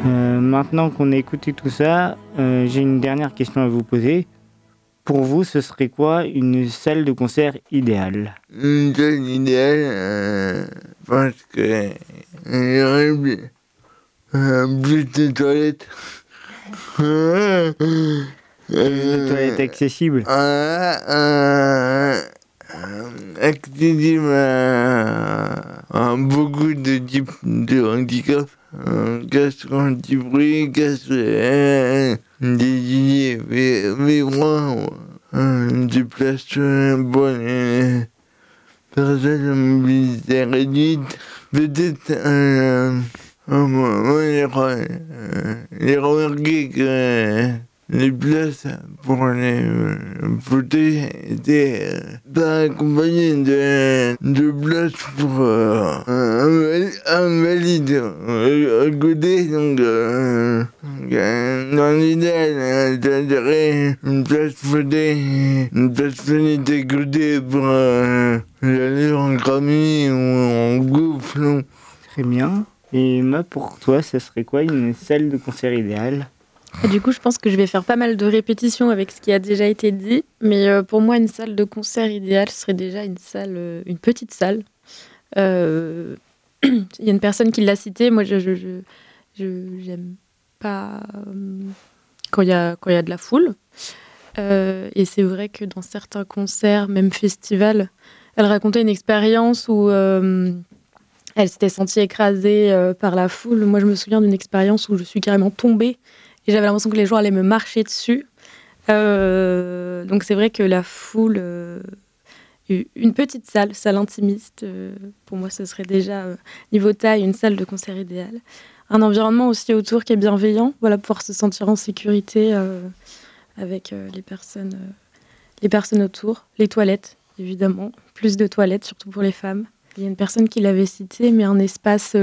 Maintenant qu'on a écouté tout ça, j'ai une dernière question à vous poser. Pour vous, ce serait quoi une salle de concert idéale? Une salle idéale, parce que il y aurait plus de toilettes. Des toilettes accessibles? Accessible à beaucoup de types de handicap. Casque anti-bruit, casque désigné V1, des places pour les personnes à mobilité réduite. Peut-être les remarquer que les places pour les fauteuils étaient pas accompagnées de places pour invalides à côté. Donc, dans l'idéal, j'adhérais une place fauteuil, une place fenêtre à côté pour aller en famille ou en couple. Très bien. Et moi, pour toi, ce serait quoi une salle de concert idéale? Du coup, je pense que je vais faire pas mal de répétitions avec ce qui a déjà été dit. Mais pour moi, une salle de concert idéale serait déjà une petite salle. Il y a une personne qui l'a cité. Moi, je j'aime pas quand il y a de la foule. Et c'est vrai que dans certains concerts, même festivals, elle racontait une expérience où elle s'était sentie écrasée par la foule. Moi, je me souviens d'une expérience où je suis carrément tombée et j'avais l'impression que les gens allaient me marcher dessus. Donc c'est vrai que la foule, une petite salle intimiste, pour moi, ce serait déjà, niveau taille, une salle de concert idéale. Un environnement aussi autour qui est bienveillant, voilà, pouvoir se sentir en sécurité avec les personnes autour. Les toilettes, évidemment. Plus de toilettes, surtout pour les femmes. Il y a une personne qui l'avait cité, mais un espace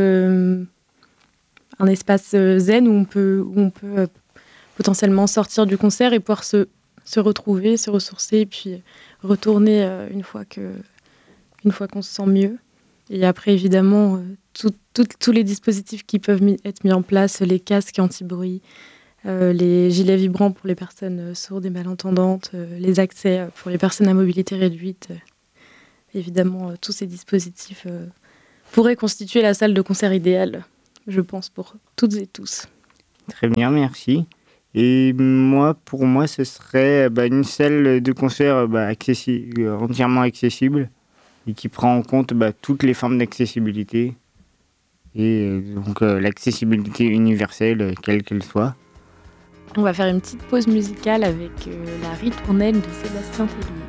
zen où on peut potentiellement sortir du concert et pouvoir se retrouver, se ressourcer et puis retourner une fois qu'on se sent mieux. Et après, évidemment, tous les dispositifs qui peuvent être mis en place, les casques anti-bruit, les gilets vibrants pour les personnes sourdes et malentendantes, les accès pour les personnes à mobilité réduite. Évidemment, tous ces dispositifs pourraient constituer la salle de concert idéale, je pense, pour toutes et tous. Très bien, merci. Et pour moi, ce serait une salle de concert entièrement accessible et qui prend en compte toutes les formes d'accessibilité et donc l'accessibilité universelle, quelle qu'elle soit. On va faire une petite pause musicale avec la ritournelle de Sébastien Tellier.